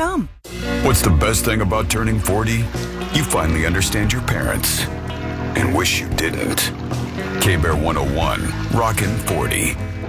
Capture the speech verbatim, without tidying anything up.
Dumb. What's the best thing about turning forty? You finally understand your parents and wish you didn't. K-Bear one oh one, Rockin' forty.